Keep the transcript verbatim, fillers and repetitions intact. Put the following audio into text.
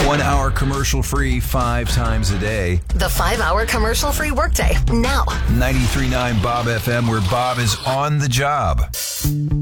One hour commercial free five times a day. The five-hour commercial-free workday, now. ninety-three point nine Bob F M, where Bob is on the job.